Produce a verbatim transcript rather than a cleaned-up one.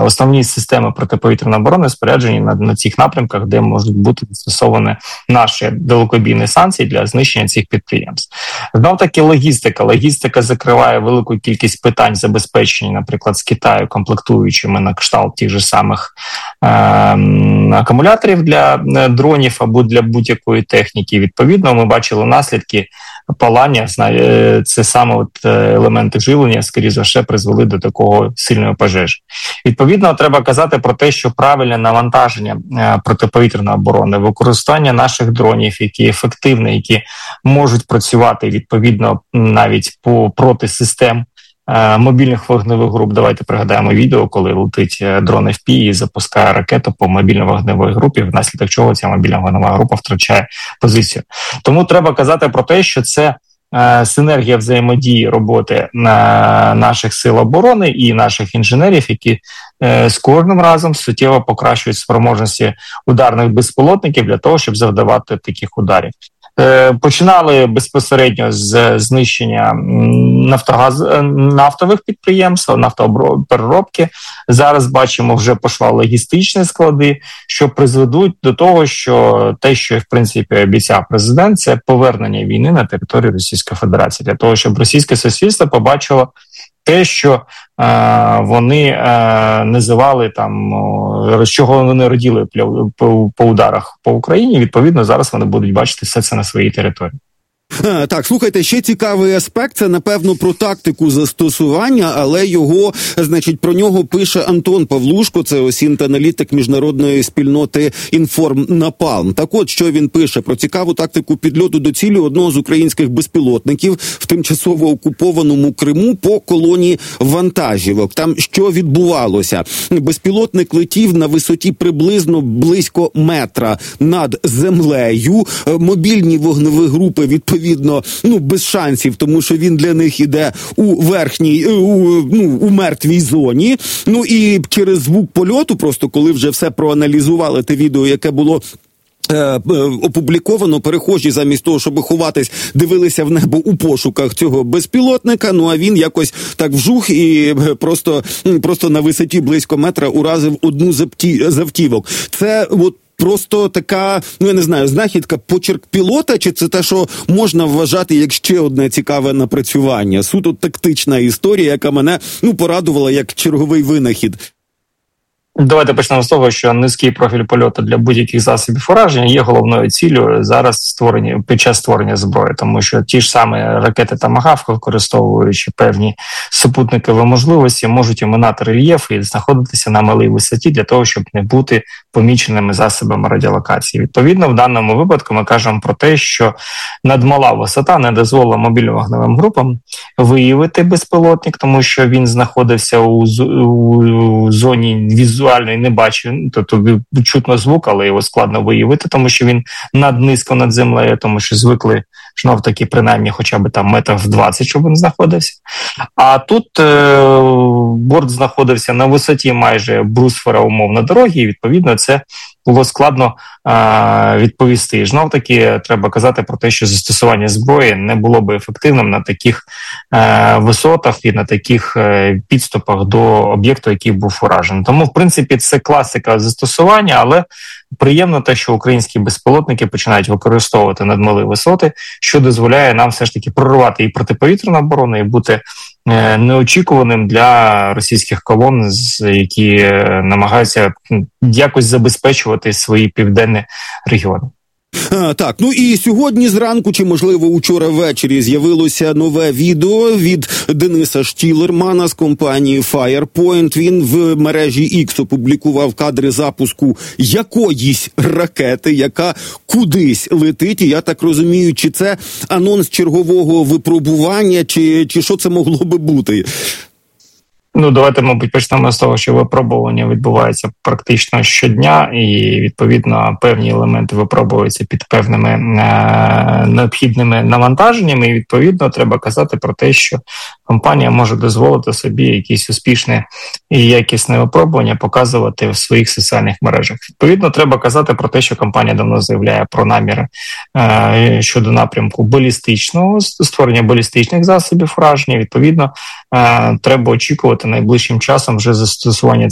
основні системи протиповітряної оборони споряджені на, на цих напрямках, де можуть бути застосовані наші далекобійні санкції для знищення цих підприємств. Знов таки логістика. Логістика закриває велику кількість питань забезпечення, наприклад, з Китаю комплектуючими на кшталт тих же самих е, акумуляторів для дронів або для будь-якої техніки. Відповідно, ми бачили наслідки палання, це саме от елементи живлення, скоріше за все, призвели до такого сильної пожежі. Відповідно, треба казати про те, що правильне навантаження протиповітряної оборони, використання наших дронів, які ефективні, які можуть працювати, відповідно, навіть по проти систем мобільних вогневих груп. Давайте пригадаємо відео, коли летить дрон еф пі і запускає ракету по мобільно-вогневій групі, внаслідок чого ця мобільна вогнева група втрачає позицію. Тому треба казати про те, що це е, синергія взаємодії роботи е, наших сил оборони і наших інженерів, які е, з кожним разом суттєво покращують спроможності ударних безпілотників для того, щоб завдавати таких ударів. Починали безпосередньо з знищення нафтогаз... нафтових підприємств, нафтопереробки. Зараз бачимо, вже пішли логістичні склади, що призведуть до того, що те, що в принципі обіцяв президент, це повернення війни на територію Російської Федерації, для того, щоб російське суспільство побачило те, що е, вони е, називали там, з чого вони раділи по, по ударах по Україні, відповідно, зараз вони будуть бачити все це на своїй території. А, так, слухайте, ще цікавий аспект, це, напевно, про тактику застосування, але його, значить, про нього пише Антон Павлушко, це осінт-аналітик міжнародної спільноти «Інформнапалм». Так от, що він пише про цікаву тактику підльоту до цілі одного з українських безпілотників в тимчасово окупованому Криму по колоні вантажівок. Там що відбувалося? Безпілотник летів на висоті приблизно близько метра над землею. Мобільні вогневі групи, відповідно, Відповідно, ну, без шансів, тому що він для них іде у верхній, у, ну, у мертвій зоні. Ну, і через звук польоту, просто коли вже все проаналізували, те відео, яке було Е, е, опубліковано, перехожі замість того, щоб ховатись, дивилися в небо у пошуках цього безпілотника, ну а він якось так вжух і просто, просто на висоті близько метра уразив одну з автівок. Це от просто така, ну я не знаю, знахідка, почерк пілота, чи це те, що можна вважати як ще одне цікаве напрацювання? Суто тактична історія, яка мене, ну, порадувала як черговий винахід. Давайте почнемо з того, що низький профіль польоту для будь-яких засобів ураження є головною ціллю зараз створення, під час створення зброї, тому що ті ж самі ракети «Томагавк», використовуючи певні супутникові можливості, можуть оминати рельєф і знаходитися на малій висоті для того, щоб не бути поміченими засобами радіолокації. Відповідно, в даному випадку ми кажемо про те, що надмала висота не дозволила мобільно-вогневим групам виявити безпілотник, тому що він знаходився у, у зоні візуальної, візуально не бачив, тобто чутно звук, але його складно виявити, тому що він наднизько над землею, тому що звикли, знов таки, принаймні, хоча б там метрів двадцять, щоб він знаходився. А тут е- борт знаходився на висоті майже брусфера умовно дороги, і, відповідно, це було складно е- відповісти. Знов таки, треба казати про те, що застосування зброї не було би ефективним на таких е- висотах і на таких е- підступах до об'єкту, який був уражений. Тому, в принципі, це класика застосування, але приємно те, що українські безпілотники починають використовувати надмалі висоти, що дозволяє нам все ж таки прорвати і протиповітряну оборону, і бути е- неочікуваним для російських колон, які е- намагаються якось забезпечувати свої південні регіони. А, так, ну і сьогодні зранку, чи можливо учора ввечері, з'явилося нове відео від Дениса Штілермана з компанії Firepoint. Він в мережі X опублікував кадри запуску якоїсь ракети, яка кудись летить. І я так розумію, чи це анонс чергового випробування, чи, чи що це могло би бути? Ну, давайте, мабуть, почнемо з того, що випробування відбувається практично щодня, і, відповідно, певні елементи випробуються під певними е- необхідними навантаженнями, і, відповідно, треба казати про те, що компанія може дозволити собі якісь успішне і якісне випробування показувати в своїх соціальних мережах. Відповідно, треба казати про те, що компанія давно заявляє про наміри е- щодо напрямку балістичного, створення балістичних засобів ураження. Відповідно, е- треба очікувати найближчим часом вже застосування